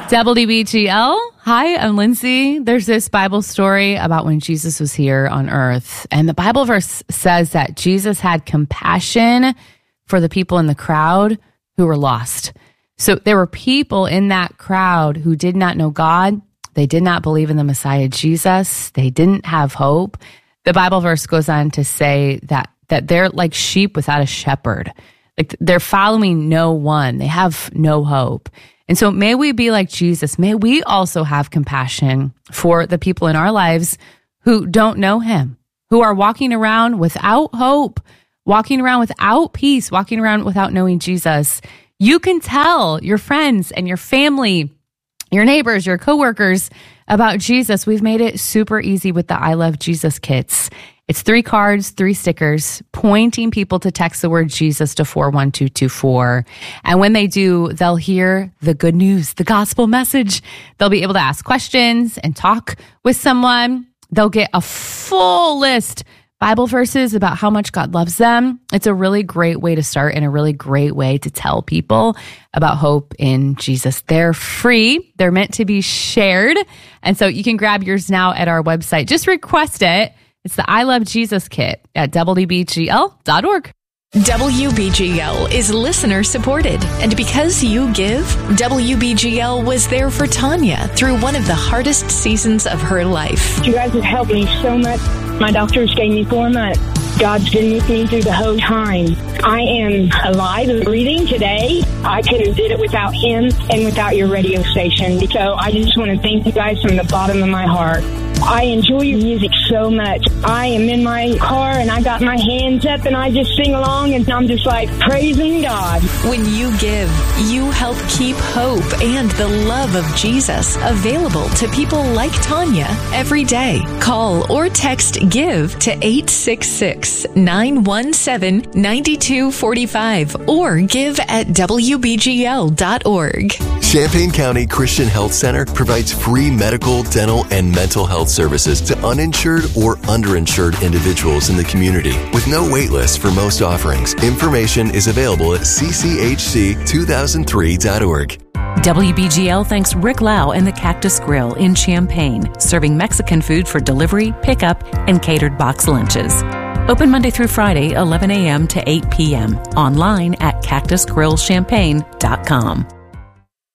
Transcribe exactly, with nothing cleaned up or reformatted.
W B G L. Hi, I'm Lindsay. There's this Bible story about when Jesus was here on earth. And the Bible verse says that Jesus had compassion for the people in the crowd who were lost. So there were people in that crowd who did not know God. They did not believe in the Messiah, Jesus. They didn't have hope. The Bible verse goes on to say that, that they're like sheep without a shepherd. Like they're following no one. They have no hope. And so may we be like Jesus. May we also have compassion for the people in our lives who don't know him, who are walking around without hope, walking around without peace, walking around without knowing Jesus. You can tell your friends and your family, your neighbors, your coworkers about Jesus. We've made it super easy with the I Love Jesus kits. It's three cards, three stickers, pointing people to text the word Jesus to four one two two four. And when they do, they'll hear the good news, the gospel message. They'll be able to ask questions and talk with someone. They'll get a full list, Bible verses about how much God loves them. It's a really great way to start and a really great way to tell people about hope in Jesus. They're free. They're meant to be shared. And so you can grab yours now at our website. Just request it. It's the I Love Jesus kit at W B G L dot org. W B G L is listener supported. And because you give, W B G L was there for Tanya through one of the hardest seasons of her life. You guys have helped me so much. My doctors gave me four months. God's been with me through the whole time. I am alive and breathing today. I couldn't have did it without him and without your radio station. So I just want to thank you guys from the bottom of my heart. I enjoy your music so much. I am in my car and I got my hands up and I just sing along and I'm just like praising God. When you give, you help keep hope and the love of Jesus available to people like Tanya every day. Call or text GIVE to eight six six, nine one seven, nine two four five or give at W B G L dot org. Champaign County Christian Health Center provides free medical, dental, and mental health services to uninsured or underinsured individuals in the community with no wait list for most offerings. Information is available at c c h c two thousand three dot org. W B G L thanks Rick Lau and the Cactus Grill in Champaign, serving Mexican food for delivery, pickup, and catered box lunches. Open Monday through Friday, eleven a.m. to eight p.m. Online at cactus grill champaign dot com.